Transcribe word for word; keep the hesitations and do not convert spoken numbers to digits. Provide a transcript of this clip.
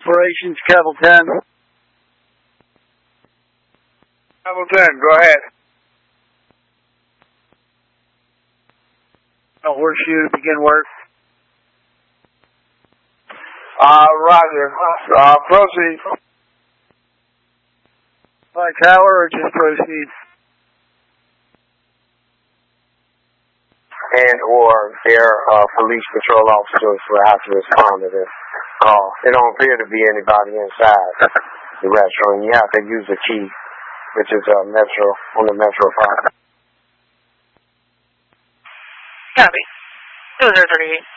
Operations, Capital ten. Capital ten, go ahead. Horseshoe, begin work. Uh, Roger. Uh, proceed. By tower or just proceed? And or their uh, police patrol officers will have to respond to this call. There don't appear to be anybody inside the restaurant. You have to use the key, which is uh, Metro, on the Metro five. Copy. two zero three eight.